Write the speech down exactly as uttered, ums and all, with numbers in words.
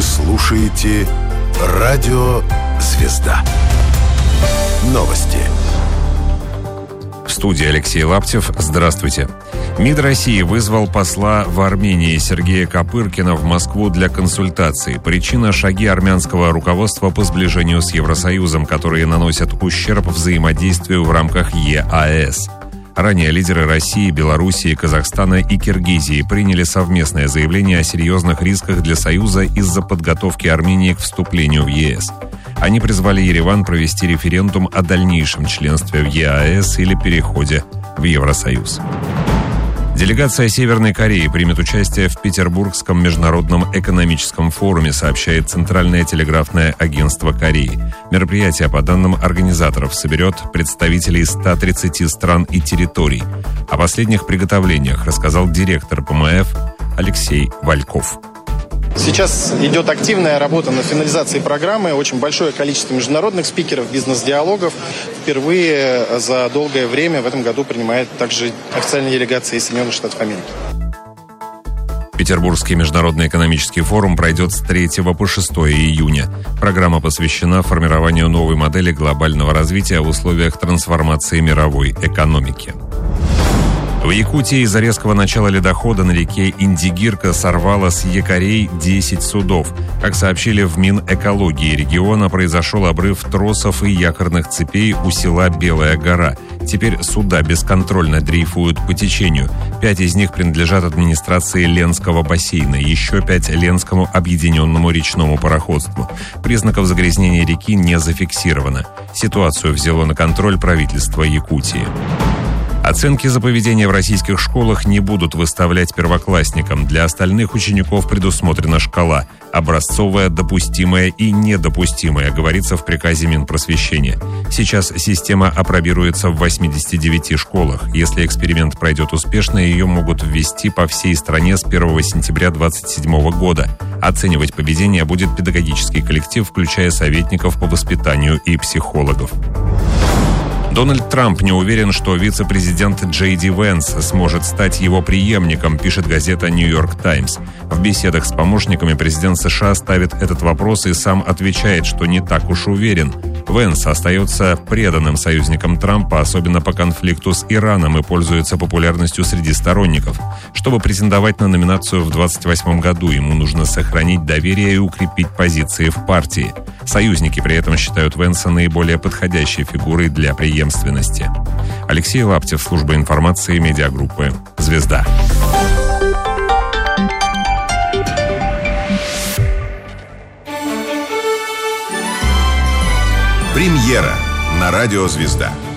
Вы слушаете «Радио Звезда». Новости. В студии Алексей Лаптев. Здравствуйте. МИД России вызвал посла в Армении Сергея Копыркина в Москву для консультаций. Причина – шаги армянского руководства по сближению с Евросоюзом, которые наносят ущерб взаимодействию в рамках ЕАЭС. Ранее лидеры России, Белоруссии, Казахстана и Киргизии приняли совместное заявление о серьезных рисках для Союза из-за подготовки Армении к вступлению в ЕС. Они призвали Ереван провести референдум о дальнейшем членстве в ЕАЭС или переходе в Евросоюз. Делегация Северной Кореи примет участие в Петербургском международном экономическом форуме, сообщает Центральное телеграфное агентство Кореи. Мероприятие, по данным организаторов, соберет представителей ста тридцати стран и территорий. О последних приготовлениях рассказал директор ПМФ Алексей Вальков. Сейчас идет активная работа над финализацией программы. Очень большое количество международных спикеров, бизнес-диалогов. Впервые за долгое время в этом году принимает также официальная делегация из Соединенных Штатов Америки. Петербургский международный экономический форум пройдет с третьего по шестое июня. Программа посвящена формированию новой модели глобального развития в условиях трансформации мировой экономики. В Якутии из-за резкого начала ледохода на реке Индигирка сорвало с якорей десять судов. Как сообщили в Минэкологии региона, произошел обрыв тросов и якорных цепей у села Белая гора. Теперь суда бесконтрольно дрейфуют по течению. Пять из них принадлежат администрации Ленского бассейна, еще пять – Ленскому объединенному речному пароходству. Признаков загрязнения реки не зафиксировано. Ситуацию взяло на контроль правительство Якутии. Оценки за поведение в российских школах не будут выставлять первоклассникам. Для остальных учеников предусмотрена шкала – образцовая, допустимая и недопустимая, говорится в приказе Минпросвещения. Сейчас система апробируется в восьмидесяти девяти школах. Если эксперимент пройдет успешно, ее могут ввести по всей стране с первого сентября две тысячи двадцать седьмого года. Оценивать поведение будет педагогический коллектив, включая советников по воспитанию и психологов. Дональд Трамп не уверен, что вице-президент Джей Ди Венс сможет стать его преемником, пишет газета «Нью-Йорк Таймс». В беседах с помощниками президент США ставит этот вопрос и сам отвечает, что не так уж уверен. Венс остается преданным союзником Трампа, особенно по конфликту с Ираном, и пользуется популярностью среди сторонников. Чтобы претендовать на номинацию в двадцать восьмом году, ему нужно сохранить доверие и укрепить позиции в партии. Союзники при этом считают Венса наиболее подходящей фигурой для преемственности. Алексей Лаптев, служба информации медиагруппы «Звезда». Премьера на радио «Звезда».